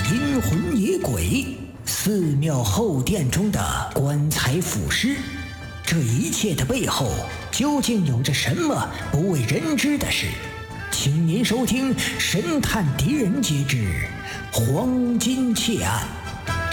阴魂野鬼，寺庙后殿中的棺材腐尸，这一切的背后究竟有着什么不为人知的事？请您收听《神探狄仁杰之黄金窃案》。